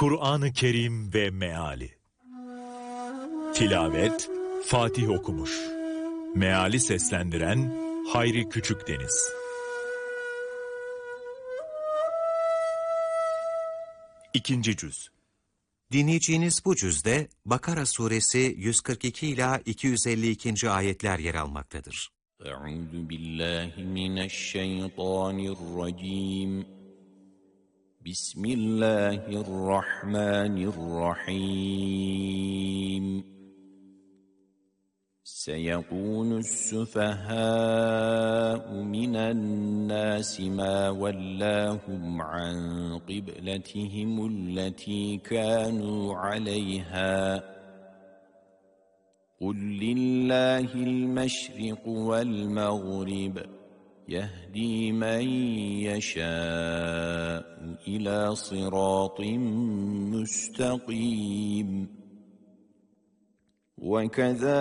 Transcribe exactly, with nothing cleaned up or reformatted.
Kur'an-ı Kerim ve Meali. Tilavet Fatih okumuş. Meali seslendiren Hayri Küçükdeniz. İkinci cüz. Dinleyeceğiniz bu cüzde Bakara suresi yüz kırk iki ila iki yüz elli iki. ayetler yer almaktadır. Euzu billahi mineşşeytanirracim. Bismillahirrahmanirrahim. سيقول السفهاء من الناس ما ولاهم عن قبلتهم التي كانوا عليها قل لله المشرق والمغرب يهدي من يشاء إلى صراط مستقيم وكذا